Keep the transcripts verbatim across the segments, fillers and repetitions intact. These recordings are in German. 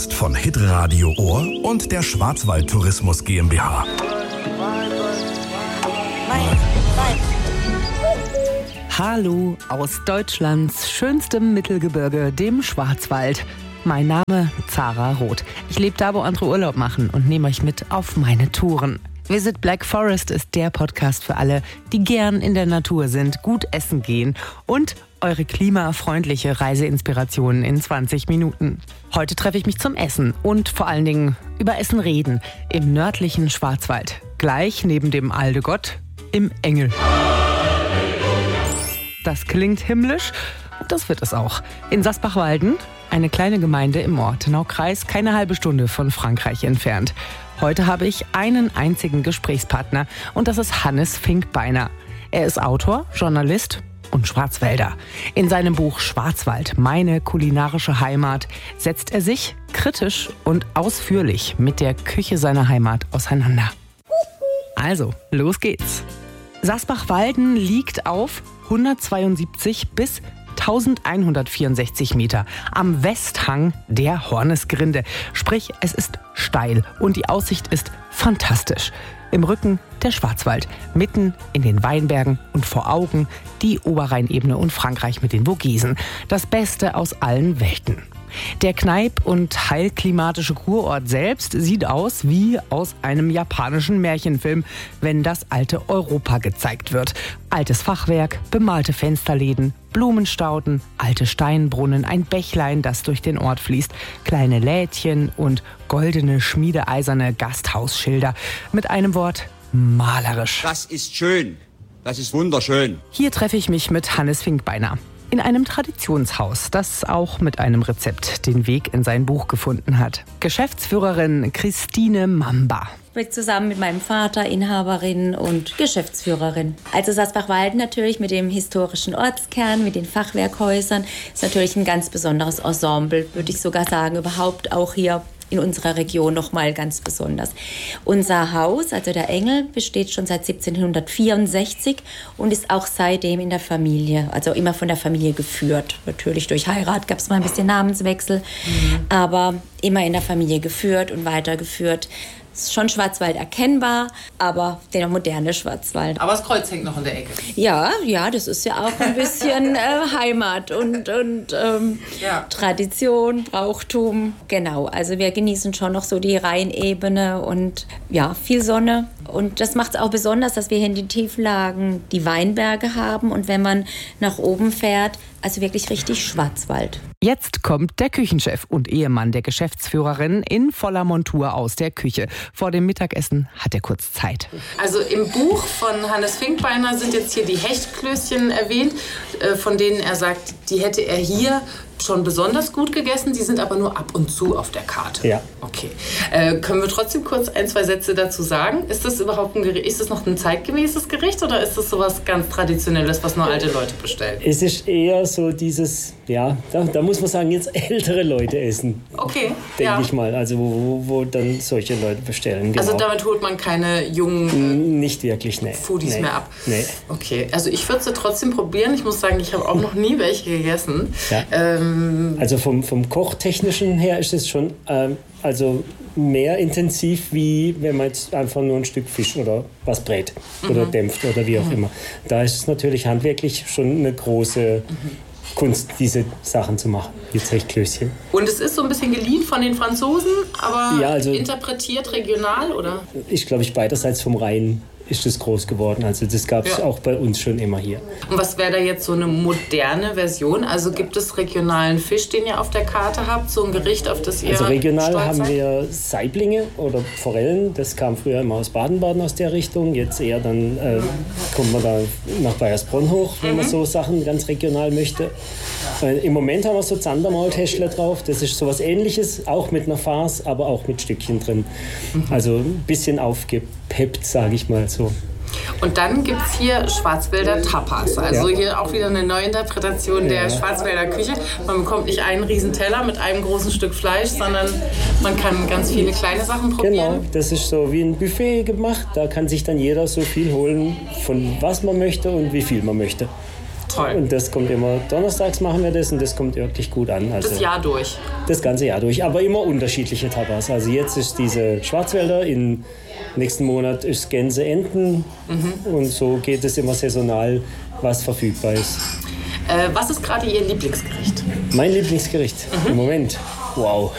Von Hitradio Ohr und der Schwarzwald Tourismus GmbH. Hallo aus Deutschlands schönstem Mittelgebirge, dem Schwarzwald. Mein Name Zara Roth. Ich lebe da, wo andere Urlaub machen und nehme euch mit auf meine Touren. Visit Black Forest ist der Podcast für alle, die gern in der Natur sind, gut essen gehen und eure klimafreundliche Reiseinspiration in zwanzig Minuten. Heute treffe ich mich zum Essen und vor allen Dingen über Essen reden im nördlichen Schwarzwald. Gleich neben dem Aldegott im Engel. Das klingt himmlisch und das wird es auch. In Sasbachwalden, eine kleine Gemeinde im Ortenaukreis, keine halbe Stunde von Frankreich entfernt. Heute habe ich einen einzigen Gesprächspartner und das ist Hannes Finkbeiner. Er ist Autor, Journalist und Schwarzwälder. In seinem Buch Schwarzwald, meine kulinarische Heimat, setzt er sich kritisch und ausführlich mit der Küche seiner Heimat auseinander. Also, los geht's. Sasbachwalden liegt auf hundertzweiundsiebzig bis elfhundertvierundsechzig Meter am Westhang der Hornesgrinde. Sprich, es ist steil und die Aussicht ist fantastisch. Im Rücken der Schwarzwald, mitten in den Weinbergen und vor Augen die Oberrheinebene und Frankreich mit den Vogesen. Das Beste aus allen Welten. Der Kneipp- und heilklimatische Kurort selbst sieht aus wie aus einem japanischen Märchenfilm, wenn das alte Europa gezeigt wird. Altes Fachwerk, bemalte Fensterläden, Blumenstauden, alte Steinbrunnen, ein Bächlein, das durch den Ort fließt, kleine Lädchen und goldene, schmiedeeiserne Gasthausschilder. Mit einem Wort: malerisch. Das ist schön. Das ist wunderschön. Hier treffe ich mich mit Hannes Finkbeiner. In einem Traditionshaus, das auch mit einem Rezept den Weg in sein Buch gefunden hat. Geschäftsführerin Christine Mamba. Ich bin zusammen mit meinem Vater Inhaberin und Geschäftsführerin. Also Sasbachwalden natürlich mit dem historischen Ortskern, mit den Fachwerkhäusern, ist natürlich ein ganz besonderes Ensemble, würde ich sogar sagen, überhaupt auch hier in unserer Region noch mal ganz besonders. Unser Haus, also der Engel, besteht schon seit siebzehnhundertvierundsechzig und ist auch seitdem in der Familie, also immer von der Familie geführt. Natürlich durch Heirat gab es mal ein bisschen Namenswechsel, mhm. aber immer in der Familie geführt und weitergeführt. Es ist schon Schwarzwald erkennbar, aber der moderne Schwarzwald. Aber das Kreuz hängt noch in der Ecke. Ja, ja, das ist ja auch ein bisschen äh, Heimat und, und ähm, ja. Tradition, Brauchtum. Genau, also wir genießen schon noch so die Rheinebene und ja, viel Sonne. Und das macht es auch besonders, dass wir hier in den Tieflagen die Weinberge haben und wenn man nach oben fährt, also wirklich richtig Schwarzwald. Jetzt kommt der Küchenchef und Ehemann der Geschäftsführerin in voller Montur aus der Küche. Vor dem Mittagessen hat er kurz Zeit. Also im Buch von Hannes Finkbeiner sind jetzt hier die Hechtklößchen erwähnt, von denen er sagt, die hätte er hier schon besonders gut gegessen, die sind aber nur ab und zu auf der Karte. Ja. Okay. Äh, können wir trotzdem kurz ein, zwei Sätze dazu sagen? Ist das überhaupt ein Gericht, ist das noch ein zeitgemäßes Gericht oder ist das sowas ganz Traditionelles, was nur alte Leute bestellen? Es ist eher so dieses, ja, da, da muss man sagen, jetzt ältere Leute essen. Okay. Denke ja. ich mal, also wo, wo, wo dann solche Leute bestellen. Genau. Also damit holt man keine jungen Nicht wirklich, nee. Foodies nee. mehr ab? Nee. Okay, also ich würde sie trotzdem probieren. Ich muss sagen, ich habe auch noch nie welche gegessen. Ja. Ähm, Also vom, vom Kochtechnischen her ist es schon ähm, also mehr intensiv, wie wenn man jetzt einfach nur ein Stück Fisch oder was brät mhm. oder dämpft oder wie auch mhm. immer. Da ist es natürlich handwerklich schon eine große mhm. Kunst, diese Sachen zu machen, die Zechklößchen. Und es ist so ein bisschen geliehen von den Franzosen, aber ja, also, interpretiert regional, oder? Ich glaube, ich beiderseits vom Rhein ist das groß geworden. Also das gab es ja. auch bei uns schon immer hier. Und was wäre da jetzt so eine moderne Version? Also gibt es regionalen Fisch, den ihr auf der Karte habt? So ein Gericht, auf das ihr Also regional stolz haben seid? wir Saiblinge oder Forellen. Das kam früher immer aus Baden-Baden aus der Richtung. Jetzt eher dann äh, kommt man da nach Bayersbronn hoch, wenn mhm. man so Sachen ganz regional möchte. Äh, Im Moment haben wir so Zandermaultäschler drauf. Das ist sowas Ähnliches, auch mit einer Farce, aber auch mit Stückchen drin. Mhm. Also ein bisschen aufgepeppt, sage ich mal so. Und dann gibt es hier Schwarzwälder Tapas. Also ja. hier auch wieder eine Neuinterpretation der ja. Schwarzwälder Küche. Man bekommt nicht einen riesen Teller mit einem großen Stück Fleisch, sondern man kann ganz viele kleine Sachen probieren. Genau, das ist so wie ein Buffet gemacht. Da kann sich dann jeder so viel holen, von was man möchte und wie viel man möchte. Toll. Und das kommt immer, donnerstags machen wir das und das kommt wirklich gut an. Also das Jahr durch? Das ganze Jahr durch, aber immer unterschiedliche Tapas. Also jetzt ist diese Schwarzwälder, im nächsten Monat ist Gänse, Enten mhm. und so geht es immer saisonal, was verfügbar ist. Äh, was ist gerade Ihr Lieblingsgericht? Mein Lieblingsgericht mhm. im Moment? Wow.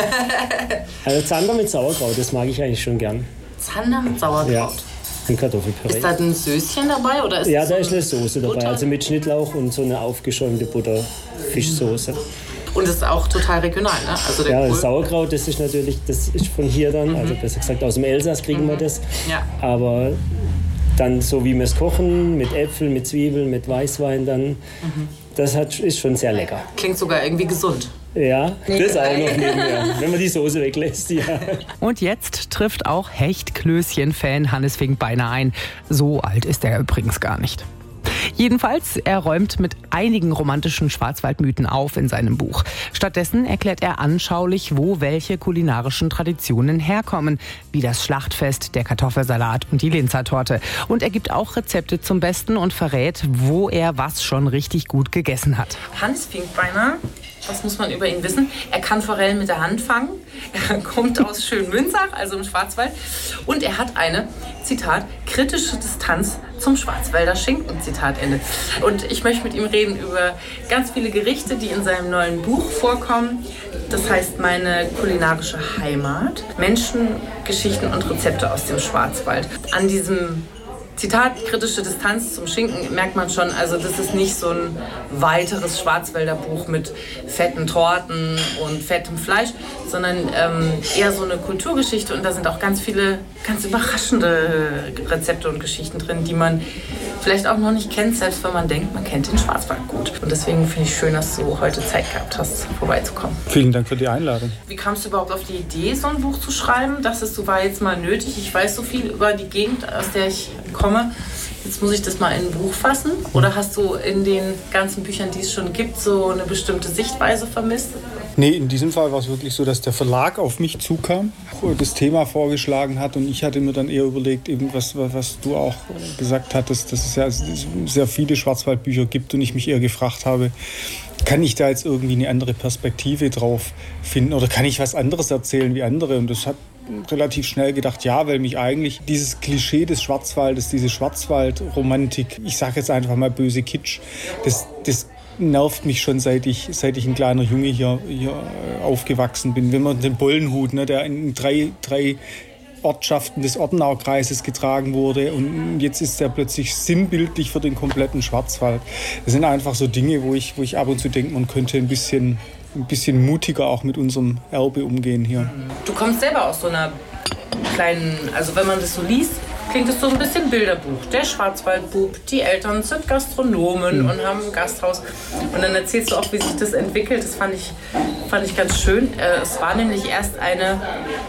Also Zander mit Sauerkraut, das mag ich eigentlich schon gern. Zander mit Sauerkraut? Ja. Und Kartoffelpüree. Ist da ein Söschen dabei? Oder ist ja, so da ist eine Soße dabei, Butter? Also mit Schnittlauch und so eine aufgeschäumte Butter-Fischsoße. Und das ist auch total regional, ne? Also der ja, Kohl. Das Sauerkraut, das ist natürlich, das ist von hier dann, mhm. also besser gesagt aus dem Elsass kriegen mhm. wir das. Ja. Aber dann so wie wir es kochen, mit Äpfeln, mit Zwiebeln, mit Weißwein dann, mhm. das hat, ist schon sehr lecker. Klingt sogar irgendwie gesund. Ja, das auch noch nebenher, wenn man die Soße weglässt, ja. Und jetzt trifft auch Hechtklößchen-Fan Hannes Fink beinahe ein. So alt ist er übrigens gar nicht. Jedenfalls, er räumt mit einigen romantischen Schwarzwaldmythen auf in seinem Buch. Stattdessen erklärt er anschaulich, wo welche kulinarischen Traditionen herkommen, wie das Schlachtfest, der Kartoffelsalat und die Linzertorte. Und er gibt auch Rezepte zum Besten und verrät, wo er was schon richtig gut gegessen hat. Hannes Fink beinahe, was muss man über ihn wissen? Er kann Forellen mit der Hand fangen. Er kommt aus Schönmünzach, also im Schwarzwald. Und er hat eine, Zitat, kritische Distanz zum Schwarzwälder Schinken, Zitat Ende. Und ich möchte mit ihm reden über ganz viele Gerichte, die in seinem neuen Buch vorkommen. Das heißt, meine kulinarische Heimat, Menschen, Geschichten und Rezepte aus dem Schwarzwald. An diesem Zitat, kritische Distanz zum Schinken, merkt man schon, also das ist nicht so ein weiteres Schwarzwälder Buch mit fetten Torten und fettem Fleisch, sondern ähm, eher so eine Kulturgeschichte, und da sind auch ganz viele ganz überraschende Rezepte und Geschichten drin, die man vielleicht auch noch nicht kennt, selbst wenn man denkt, man kennt den Schwarzwald gut. Und deswegen finde ich schön, dass du heute Zeit gehabt hast, vorbeizukommen. Vielen Dank für die Einladung. Wie kamst du überhaupt auf die Idee, so ein Buch zu schreiben? Dachtest du, war jetzt mal nötig? Ich weiß so viel über die Gegend, aus der ich komme. Jetzt muss ich das mal in ein Buch fassen? Oder hast du in den ganzen Büchern, die es schon gibt, so eine bestimmte Sichtweise vermisst? Nee, in diesem Fall war es wirklich so, dass der Verlag auf mich zukam, das Thema vorgeschlagen hat, und ich hatte mir dann eher überlegt, eben was, was du auch gesagt hattest, dass es ja sehr viele Schwarzwaldbücher gibt, und ich mich eher gefragt habe, kann ich da jetzt irgendwie eine andere Perspektive drauf finden oder kann ich was anderes erzählen wie andere? Und das hat relativ schnell gedacht, ja, weil mich eigentlich dieses Klischee des Schwarzwaldes, diese Schwarzwaldromantik, ich sage jetzt einfach mal böse Kitsch, das, das nervt mich schon, seit ich, seit ich ein kleiner Junge hier, hier aufgewachsen bin. Wenn man den Bollenhut, ne, der in drei, drei Ortschaften des Ortenaukreises getragen wurde, und jetzt ist der plötzlich sinnbildlich für den kompletten Schwarzwald. Das sind einfach so Dinge, wo ich, wo ich ab und zu denke, man könnte ein bisschen, ein bisschen mutiger auch mit unserem Erbe umgehen hier. Du kommst selber aus so einer kleinen, also wenn man das so liest, klingt es so ein bisschen Bilderbuch. Der Schwarzwaldbub, die Eltern sind Gastronomen mhm. und haben ein Gasthaus. Und dann erzählst du auch, wie sich das entwickelt. Das fand ich, fand ich ganz schön. Es war nämlich erst eine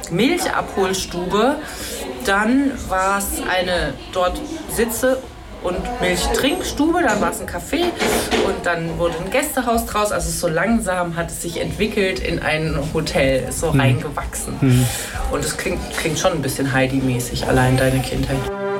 Milchabholstube, dann war es eine dort Sitze- und Milchtrinkstube, dann war es ein Café und dann wurde ein Gästehaus draus. Also so langsam hat es sich entwickelt in ein Hotel, ist so mhm. reingewachsen. Mhm. Und es klingt, klingt schon ein bisschen Heidi-mäßig, allein deine Kindheit.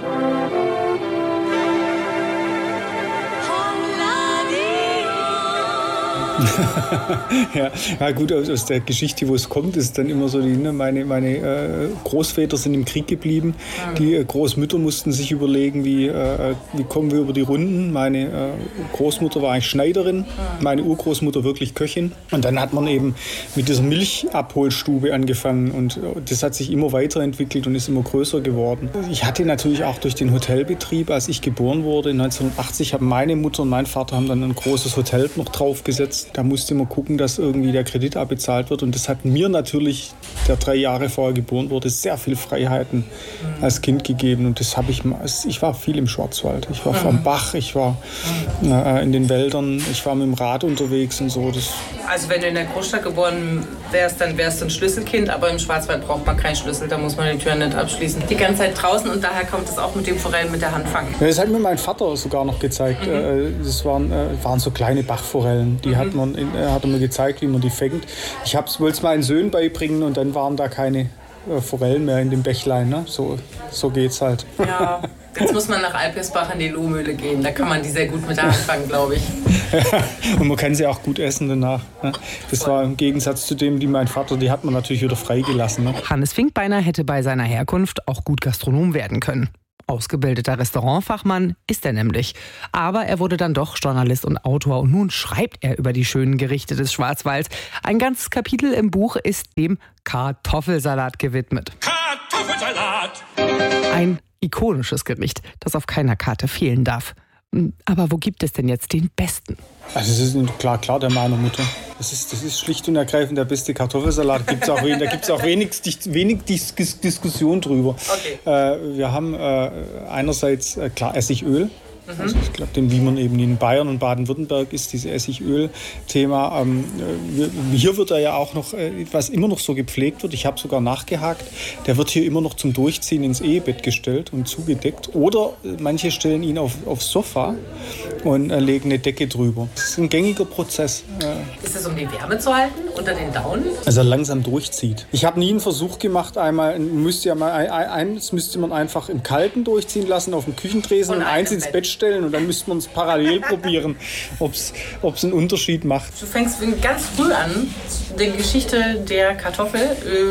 ja, ja, gut, aus, aus der Geschichte, wo es kommt, ist dann immer so, die, ne, meine, meine äh, Großväter sind im Krieg geblieben. Mhm. Die äh, Großmütter mussten sich überlegen, wie, äh, wie kommen wir über die Runden. Meine äh, Großmutter war eigentlich Schneiderin, mhm. meine Urgroßmutter wirklich Köchin. Und dann hat man eben mit dieser Milchabholstube angefangen, und äh, das hat sich immer weiterentwickelt und ist immer größer geworden. Ich hatte natürlich auch durch den Hotelbetrieb, als ich geboren wurde, neunzehnhundertachtzig, haben meine Mutter und mein Vater haben dann ein großes Hotel noch draufgesetzt. Da musste man gucken, dass irgendwie der Kredit abbezahlt wird. Und das hat mir natürlich, der drei Jahre vorher geboren wurde, sehr viel Freiheiten mhm. als Kind gegeben. Und das habe ich, ich war viel im Schwarzwald. Ich war mhm. am Bach, ich war mhm. äh, in den Wäldern, ich war mit dem Rad unterwegs und so. Das also wenn du in der Großstadt geboren wärst, dann wärst du ein Schlüsselkind. Aber im Schwarzwald braucht man keinen Schlüssel, da muss man die Tür nicht abschließen. Die ganze Zeit draußen, und daher kommt es auch mit dem Forellen mit der Hand fangen. Ja, das hat mir mein Vater sogar noch gezeigt. Mhm. Das waren, waren so kleine Bachforellen, die mhm. hat man Er hat mir gezeigt, wie man die fängt. Ich wollte es meinen Söhnen beibringen, und dann waren da keine äh, Forellen mehr in dem Bächlein. Ne? So, so geht's halt. Ja, Jetzt muss man nach Alpirsbach in die Lohmühle gehen. Da kann man die sehr gut mit anfangen, glaube ich. Und man kann sie auch gut essen danach. Ne? Das war im Gegensatz zu dem, die mein Vater, die hat man natürlich wieder freigelassen. Ne? Hannes Finkbeiner hätte bei seiner Herkunft auch gut Gastronom werden können. Ausgebildeter Restaurantfachmann ist er nämlich. Aber er wurde dann doch Journalist und Autor und nun schreibt er über die schönen Gerichte des Schwarzwalds. Ein ganzes Kapitel im Buch ist dem Kartoffelsalat gewidmet. Kartoffelsalat! Ein ikonisches Gericht, das auf keiner Karte fehlen darf. Aber wo gibt es denn jetzt den besten? Also das ist klar, klar der meiner Mutter. Das ist, das ist schlicht und ergreifend der beste Kartoffelsalat. Gibt's auch, da gibt es auch wenig, wenig Dis Diskussion drüber. Okay. Äh, wir haben äh, einerseits äh, klar Essigöl. Also ich glaube, wie man eben in Bayern und Baden-Württemberg ist, dieses Essigöl-Thema. Ähm, hier wird er ja auch noch, äh, was immer noch so gepflegt wird, ich habe sogar nachgehakt, der wird hier immer noch zum Durchziehen ins Ehebett gestellt und zugedeckt. Oder manche stellen ihn auf, aufs Sofa und äh, legen eine Decke drüber. Das ist ein gängiger Prozess. Äh, ist es, um die Wärme zu halten unter den Daunen? Also er langsam durchzieht. Ich habe nie einen Versuch gemacht, einmal, müsste ja mal, eins müsste man einfach im Kalten durchziehen lassen, auf dem Küchentresen und, und eins ins Bett stellen und dann müssten wir uns parallel probieren, ob es einen Unterschied macht. Du fängst ganz früh an, die Geschichte der Kartoffel,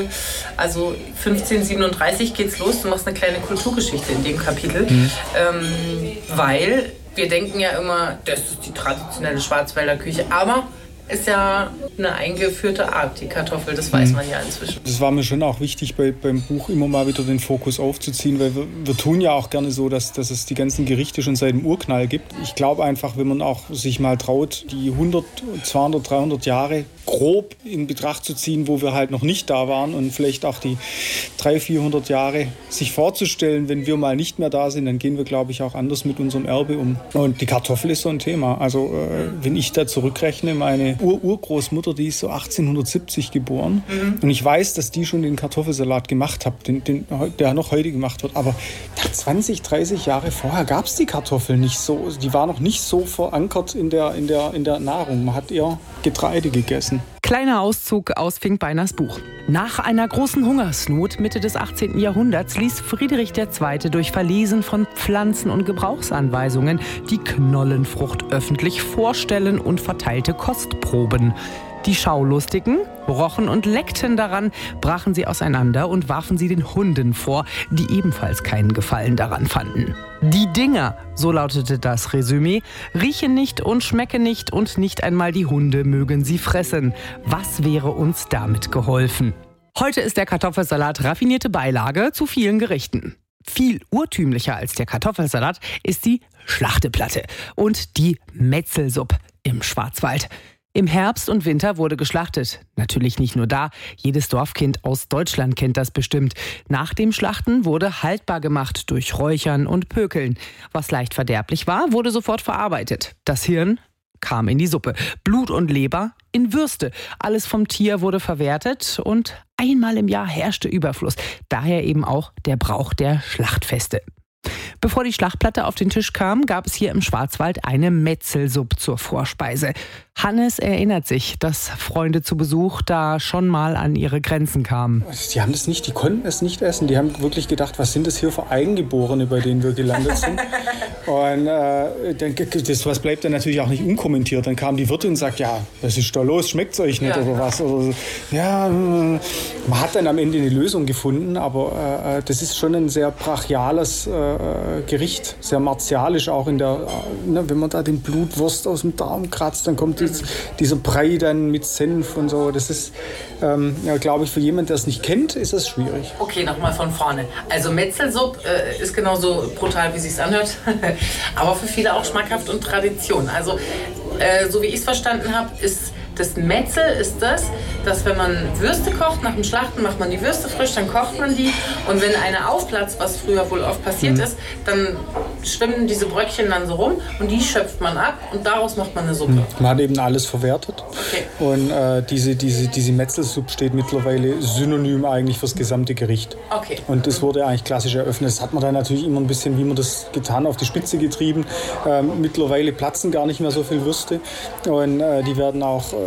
also fünfzehnhundertsiebenunddreißig geht's los, du machst eine kleine Kulturgeschichte in dem Kapitel, mhm. ähm, weil wir denken ja immer, das ist die traditionelle Schwarzwälder Küche, aber ist ja eine eingeführte Art, die Kartoffel, das weiß man ja inzwischen. Das war mir schon auch wichtig, bei, beim Buch immer mal wieder den Fokus aufzuziehen, weil wir, wir tun ja auch gerne so, dass, dass es die ganzen Gerichte schon seit dem Urknall gibt. Ich glaube einfach, wenn man auch sich mal traut, die hundert, zweihundert, dreihundert Jahre grob in Betracht zu ziehen, wo wir halt noch nicht da waren und vielleicht auch die dreihundert, vierhundert Jahre sich vorzustellen, wenn wir mal nicht mehr da sind, dann gehen wir, glaube ich, auch anders mit unserem Erbe um. Und die Kartoffel ist so ein Thema. Also äh, wenn ich da zurückrechne, meine Ur-Urgroßmutter, die ist so achtzehnhundertsiebzig geboren. Mhm. Und ich weiß, dass die schon den Kartoffelsalat gemacht hat, den, den, der noch heute gemacht wird. Aber zwanzig, dreißig Jahre vorher gab es die Kartoffel nicht so. Die war noch nicht so verankert in der, in der, in der Nahrung. Man hat eher Getreide gegessen. Kleiner Auszug aus Finkbeiners Buch. Nach einer großen Hungersnot Mitte des achtzehnten Jahrhunderts ließ Friedrich der Zweite durch Verlesen von Pflanzen- und Gebrauchsanweisungen die Knollenfrucht öffentlich vorstellen und verteilte Kostproben. Die Schaulustigen rochen und leckten daran, brachen sie auseinander und warfen sie den Hunden vor, die ebenfalls keinen Gefallen daran fanden. Die Dinger, so lautete das Resümee, riechen nicht und schmecken nicht und nicht einmal die Hunde mögen sie fressen. Was wäre uns damit geholfen? Heute ist der Kartoffelsalat raffinierte Beilage zu vielen Gerichten. Viel urtümlicher als der Kartoffelsalat ist die Schlachteplatte und die Metzelsuppe im Schwarzwald. Im Herbst und Winter wurde geschlachtet. Natürlich nicht nur da. Jedes Dorfkind aus Deutschland kennt das bestimmt. Nach dem Schlachten wurde haltbar gemacht durch Räuchern und Pökeln. Was leicht verderblich war, wurde sofort verarbeitet. Das Hirn kam in die Suppe. Blut und Leber in Würste. Alles vom Tier wurde verwertet und einmal im Jahr herrschte Überfluss. Daher eben auch der Brauch der Schlachtfeste. Bevor die Schlachtplatte auf den Tisch kam, gab es hier im Schwarzwald eine Metzelsuppe zur Vorspeise. Hannes erinnert sich, dass Freunde zu Besuch da schon mal an ihre Grenzen kamen. Die haben das nicht, die konnten es nicht essen. Die haben wirklich gedacht, was sind das hier für Eingeborene, bei denen wir gelandet sind. Und äh, das was bleibt dann natürlich auch nicht unkommentiert. Dann kam die Wirtin und sagt, ja, was ist da los, schmeckt es euch nicht ja. oder was? Oder, ja, man hat dann am Ende eine Lösung gefunden, aber äh, das ist schon ein sehr brachiales äh, Gericht, sehr martialisch auch in der, ne, wenn man da den Blutwurst aus dem Darm kratzt, dann kommt dies, dieser Brei dann mit Senf und so. Das ist, ähm, ja, glaube ich, für jemanden, der es nicht kennt, ist das schwierig. Okay, nochmal von vorne. Also Metzelsuppe äh, ist genauso brutal, wie sie es anhört, aber für viele auch schmackhaft und Tradition. Also äh, so wie ich es verstanden habe, ist das Metzel ist das, dass wenn man Würste kocht, nach dem Schlachten macht man die Würste frisch, dann kocht man die und wenn eine aufplatzt, was früher wohl oft passiert mhm. ist, dann schwimmen diese Bröckchen dann so rum und die schöpft man ab und daraus macht man eine Suppe. Mhm. Man hat eben alles verwertet okay. und äh, diese, diese, diese Metzelsuppe steht mittlerweile synonym eigentlich fürs gesamte Gericht. Okay. Und das wurde eigentlich klassisch eröffnet. Das hat man dann natürlich immer ein bisschen, wie man das getan, auf die Spitze getrieben. Ähm, mittlerweile platzen gar nicht mehr so viele Würste und äh, die werden auch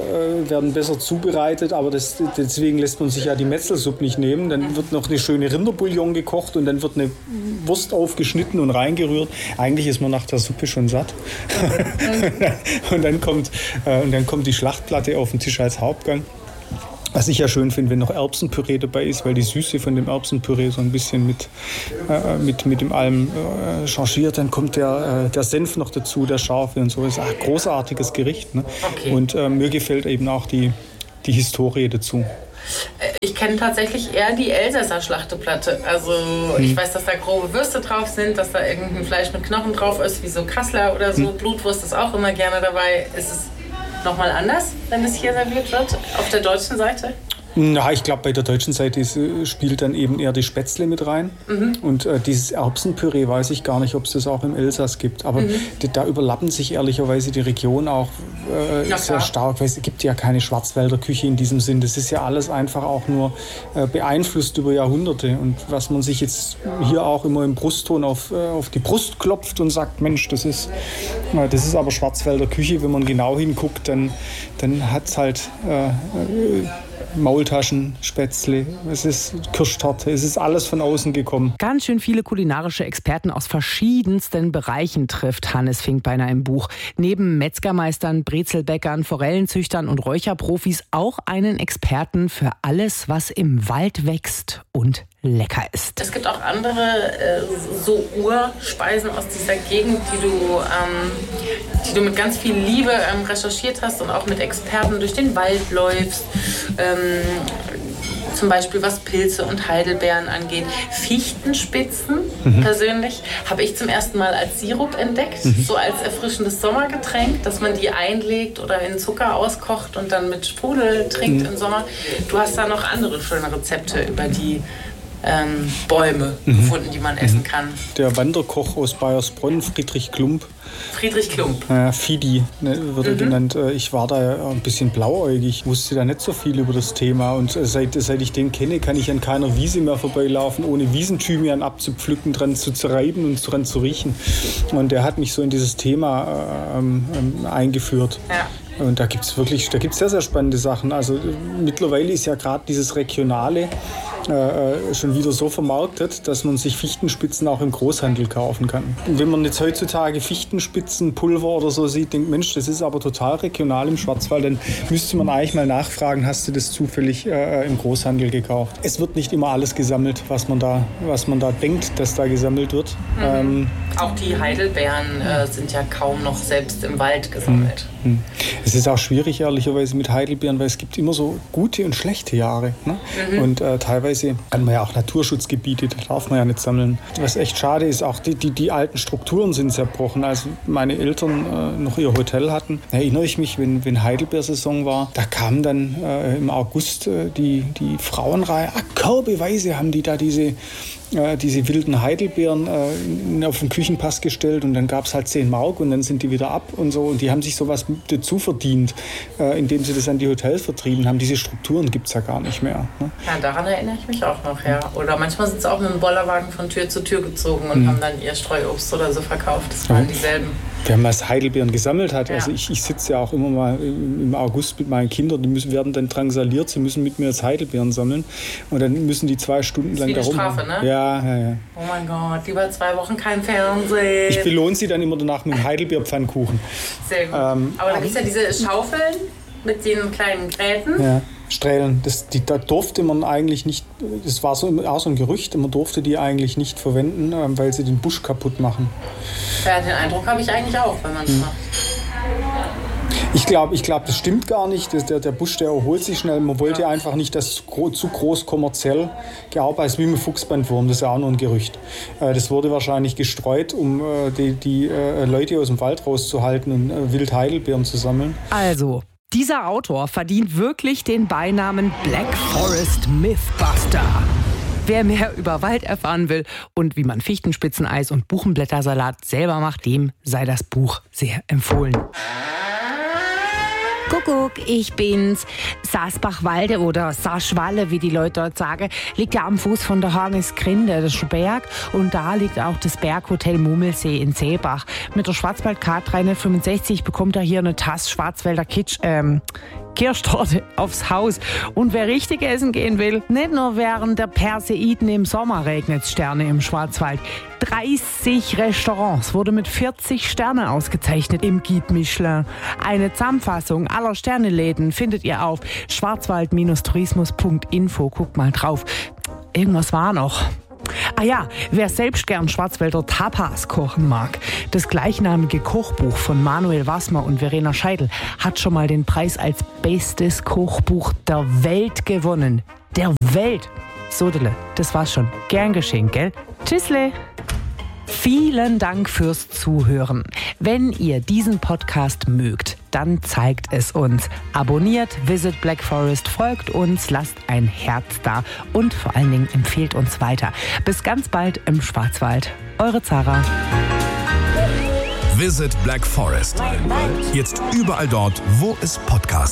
äh, werden besser zubereitet, aber das, deswegen lässt man sich ja die Metzelsuppe nicht nehmen. Dann wird noch eine schöne Rinderbouillon gekocht und dann wird eine Wurst aufgeschnitten und reingerührt. Eigentlich ist man nach der Suppe schon satt. und, dann kommt, äh, und dann kommt die Schlachtplatte auf den Tisch als Hauptgang. Was ich ja schön finde, wenn noch Erbsenpüree dabei ist, weil die Süße von dem Erbsenpüree so ein bisschen mit, äh, mit, mit dem allem äh, changiert. Dann kommt der, äh, der Senf noch dazu, der scharfe und so. Das ist ein großartiges Gericht. Ne? Okay. Und äh, mir gefällt eben auch die, die Historie dazu. Ich kenne tatsächlich eher die Elsässer Schlachteplatte. Also ich hm. weiß, dass da grobe Würste drauf sind, dass da irgendein Fleisch mit Knochen drauf ist, wie so Kassler oder so. Hm. Blutwurst ist auch immer gerne dabei. Ist es nochmal anders, wenn es hier serviert wird, auf der deutschen Seite? Na, ich glaube, bei der deutschen Seite ist, spielt dann eben eher die Spätzle mit rein. Mhm. Und äh, dieses Erbsenpüree weiß ich gar nicht, ob es das auch im Elsass gibt. Aber mhm. da, da überlappen sich ehrlicherweise die Regionen auch äh, ja, sehr stark. Weil es gibt ja keine Schwarzwälder Küche in diesem Sinn. Das ist ja alles einfach auch nur äh, beeinflusst über Jahrhunderte. Und was man sich jetzt hier auch immer im Brustton auf, äh, auf die Brust klopft und sagt, Mensch, das ist, äh, das ist aber Schwarzwälder Küche. Wenn man genau hinguckt, dann, dann hat es halt äh, äh, Maultaschen, Spätzle, es ist Kirschtorte, es ist alles von außen gekommen. Ganz schön viele kulinarische Experten aus verschiedensten Bereichen trifft Hannes Finkbeiner im Buch. Neben Metzgermeistern, Brezelbäckern, Forellenzüchtern und Räucherprofis auch einen Experten für alles, was im Wald wächst und lecker ist. Es gibt auch andere äh, so Urspeisen aus dieser Gegend, die du, ähm, die du mit ganz viel Liebe ähm, recherchiert hast und auch mit Experten durch den Wald läufst. Ähm, zum Beispiel was Pilze und Heidelbeeren angeht. Fichtenspitzen mhm. persönlich habe ich zum ersten Mal als Sirup entdeckt, mhm. so als erfrischendes Sommergetränk, dass man die einlegt oder in Zucker auskocht und dann mit Sprudel trinkt mhm. im Sommer. Du hast da noch andere schöne Rezepte über die Ähm, Bäume mhm. gefunden, die man essen kann. Der Wanderkoch aus Baiersbronn, Friedrich Klump. Friedrich Klump. Äh, Fidi ne, wird er mhm. genannt. Ich war da ein bisschen blauäugig, wusste da nicht so viel über das Thema. Und seit, seit ich den kenne, kann ich an keiner Wiese mehr vorbeilaufen, ohne Wiesenthymian abzupflücken, dran zu zerreiben und dran zu riechen. Und der hat mich so in dieses Thema ähm, ähm, eingeführt. Ja. Und da gibt es wirklich, da gibt's sehr, sehr spannende Sachen. Also mittlerweile ist ja gerade dieses Regionale äh, schon wieder so vermarktet, dass man sich Fichtenspitzen auch im Großhandel kaufen kann. Und wenn man jetzt heutzutage Fichtenspitzenpulver oder so sieht, denkt, Mensch, das ist aber total regional im Schwarzwald, dann müsste man eigentlich mal nachfragen, hast du das zufällig äh, im Großhandel gekauft? Es wird nicht immer alles gesammelt, was man da, was man da denkt, dass da gesammelt wird. Mhm. Ähm, auch die Heidelbeeren äh, sind ja kaum noch selbst im Wald gesammelt. Mhm. Es ist auch schwierig, ehrlicherweise, mit Heidelbeeren, weil es gibt immer so gute und schlechte Jahre. Ne? Mhm. Und äh, teilweise hat man ja auch Naturschutzgebiete, da darf man ja nicht sammeln. Was echt schade ist, auch die, die, die alten Strukturen sind zerbrochen. Als meine Eltern äh, noch ihr Hotel hatten, erinnere ich mich, wenn, wenn Heidelbeersaison war, da kamen dann äh, im August äh, die, die Frauenreihe, ah, körbeweise haben die da diese Äh, diese wilden Heidelbeeren äh, auf den Küchenpass gestellt und dann gab es halt zehn Mark und dann sind die wieder ab und so und die haben sich sowas dazu verdient, äh, indem sie das an die Hotels vertrieben haben. Diese Strukturen gibt es ja gar nicht mehr. Ne? Ja, daran erinnere ich mich auch noch, ja. Oder manchmal sind sie auch mit dem Bollerwagen von Tür zu Tür gezogen und mhm. haben dann ihr Streuobst oder so verkauft. Das waren ja dieselben. Wer mal Heidelbeeren gesammelt hat, ja. also ich, ich sitze ja auch immer mal im August mit meinen Kindern, die müssen, werden dann drangsaliert, sie müssen mit mir jetzt Heidelbeeren sammeln und dann müssen die zwei Stunden lang das ist wie da eine rum. Strafe, ne? Ja, ja, ja. Oh mein Gott, lieber zwei Wochen kein Fernsehen. Ich belohne sie dann immer danach mit einem Heidelbeerpfannkuchen. Sehr gut. Ähm, Aber da gibt es ja diese Schaufeln mit den kleinen Gräten. Ja. Strählen, das, die, da durfte man eigentlich nicht, das war so, auch so ein Gerücht, man durfte die eigentlich nicht verwenden, weil sie den Busch kaputt machen. Ja, den Eindruck habe ich eigentlich auch, wenn man es hm. macht. Ich glaube, ich glaub, das stimmt gar nicht. Der, der Busch, der erholt sich schnell. Man wollte ja. einfach nicht, dass es gro- zu groß kommerziell gearbeitet ist, wie mit Fuchsbandwurm. Das ist ja auch nur ein Gerücht. Äh, das wurde wahrscheinlich gestreut, um äh, die, die äh, Leute aus dem Wald rauszuhalten und äh, wild Heidelbeeren zu sammeln. Also, dieser Autor verdient wirklich den Beinamen Black Forest Mythbuster. Wer mehr über Wald erfahren will und wie man Fichtenspitzeneis und Buchenblättersalat selber macht, dem sei das Buch sehr empfohlen. Kuckuck, ich bin's. Sasbachwalde oder Saschwalle, wie die Leute dort sagen, liegt ja am Fuß von der Hagesgrinde, das ist ein Berg. Und da liegt auch das Berghotel Mummelsee in Seebach. Mit der Schwarzwaldkarte dreihundertfünfundsechzig bekommt er hier eine Tasse Schwarzwälder Kitsch, ähm, Kirschtorte aufs Haus. Und wer richtig essen gehen will, nicht nur während der Perseiden im Sommer regnet Sterne im Schwarzwald. dreißig Restaurants wurde mit vierzig Sterne ausgezeichnet im Guide Michelin. Eine Zusammenfassung aller Sterneläden findet ihr auf schwarzwald tourismus punkt info. Guckt mal drauf. Irgendwas war noch. Ah ja, wer selbst gern Schwarzwälder Tapas kochen mag. Das gleichnamige Kochbuch von Manuel Wassmer und Verena Scheidel hat schon mal den Preis als bestes Kochbuch der Welt gewonnen. Der Welt! Sodele, das war's schon. Gern geschehen, gell? Tschüssle! Vielen Dank fürs Zuhören. Wenn ihr diesen Podcast mögt, dann zeigt es uns. Abonniert Visit Black Forest, folgt uns, lasst ein Herz da und vor allen Dingen empfehlt uns weiter. Bis ganz bald im Schwarzwald. Eure Zara. Visit Black Forest. Jetzt überall dort, wo es Podcasts